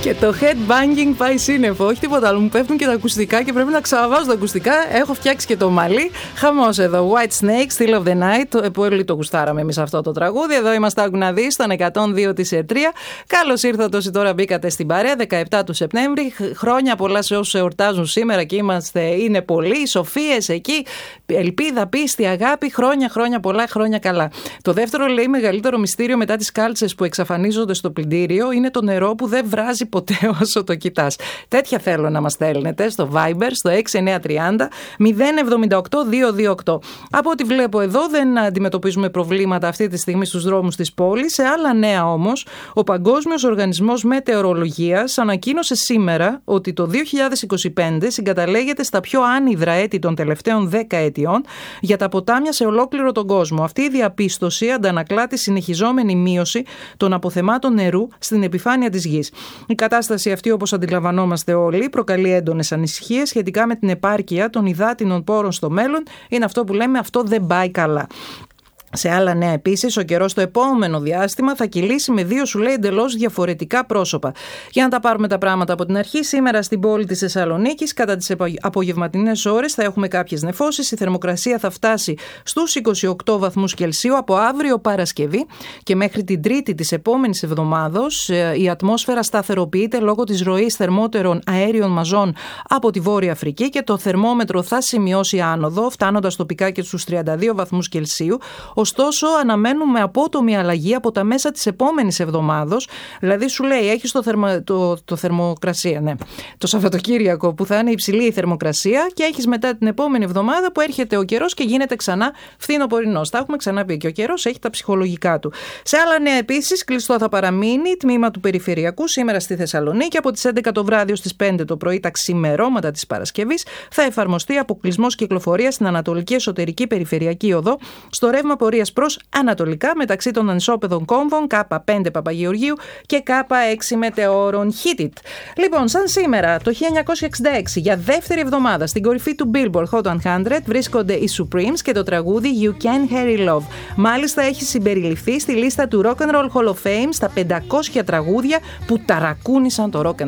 Και το headbanging πάει σύννεφο. Όχι τίποτα άλλο. Μου πέφτουν και τα ακουστικά και πρέπει να ξαναβάζω τα ακουστικά. Έχω φτιάξει και το μαλλί. Χαμός εδώ. White Snake, Still of the Night. Πολύ το γουστάραμε εμείς αυτό το τραγούδι. Εδώ είμαστε, άκου να δεις, στον 102 της ΕΤΡΙΑ. Καλώς ήρθατε όσοι τώρα μπήκατε στην παρέα. 17 του Σεπτέμβρη. Χρόνια πολλά σε όσους εορτάζουν σήμερα και είναι πολλοί. Σοφίες εκεί. Ελπίδα, πίστη, αγάπη. Χρόνια πολλά, χρόνια καλά. Το δεύτερο, λέει, μεγαλύτερο μυστήριο μετά τις κάλτσες που εξαφανίζονται στο πλυντήριο είναι το νερό που δεν βράζει ποτέ όσο το κοιτάς. Τέτοια θέλω να μας στέλνετε στο Viber, στο 6930 078 228. Από ό,τι βλέπω εδώ δεν αντιμετωπίζουμε προβλήματα αυτή τη στιγμή στους δρόμους της πόλης. Σε άλλα νέα όμως, ο Παγκόσμιος Οργανισμός Μετεωρολογίας ανακοίνωσε σήμερα ότι το 2025 συγκαταλέγεται στα πιο άνυδρα έτη των τελευταίων 10 ετιών για τα ποτάμια σε ολόκληρο τον κόσμο. Αυτή η διαπίστωση αντανακλά τη συνεχιζόμενη μείωση των αποθεμάτων νερού στην επιφάνεια της γης. Η κατάσταση αυτή, όπως αντιλαμβανόμαστε όλοι, προκαλεί έντονες ανησυχίες σχετικά με την επάρκεια των υδάτινων πόρων στο μέλλον. Είναι αυτό που λέμε, αυτό δεν πάει καλά. Σε άλλα νέα επίσης, ο καιρός στο επόμενο διάστημα θα κυλήσει με δύο, σου λέει, εντελώς διαφορετικά πρόσωπα. Για να τα πάρουμε τα πράγματα από την αρχή, σήμερα στην πόλη της Θεσσαλονίκης, κατά τις απογευματινές ώρες, θα έχουμε κάποιες νεφώσεις. Η θερμοκρασία θα φτάσει στους 28 βαθμούς Κελσίου από αύριο Παρασκευή και μέχρι την Τρίτη της επόμενης εβδομάδος. Η ατμόσφαιρα σταθεροποιείται λόγω της ροής θερμότερων αέριων μαζών από τη Βόρεια Αφρική και το θερμόμετρο θα σημειώσει άνοδο, φτάνοντας τοπικά και στους 32 βαθμούς Κελσίου. Ωστόσο, αναμένουμε απότομη αλλαγή από τα μέσα της επόμενης εβδομάδος. Δηλαδή, σου λέει, έχεις το θερμοκρασία, ναι, το Σαββατοκύριακο που θα είναι υψηλή η θερμοκρασία και έχεις μετά την επόμενη εβδομάδα που έρχεται ο καιρός και γίνεται ξανά φθινοπορεινός. Τα έχουμε ξαναπεί και ο καιρός έχει τα ψυχολογικά του. Σε άλλα νέα επίσης, κλειστό θα παραμείνει τμήμα του περιφερειακού σήμερα στη Θεσσαλονίκη. Από τις 11 το βράδυ ως τις 5 το πρωί, τα ξημερώματα της Παρασκευής, θα εφαρμοστεί αποκλεισμός κυκλοφορίας στην Ανατολική Εσωτερική Περιφερειακή Οδό, στο ρεύμα πορείας προς ανατολικά μεταξύ των ανισόπεδων κόμβων K5 Παπαγεωργίου και K6 Μετεώρων. Hit it. Λοιπόν, σαν σήμερα το 1966, για δεύτερη εβδομάδα στην κορυφή του Billboard Hot 100 βρίσκονται οι Supremes και το τραγούδι You Can Hurry Love. Μάλιστα έχει συμπεριληφθεί στη λίστα του Rock and Roll Hall of Fame στα 500 τραγούδια που ταρακούνησαν το rock and roll.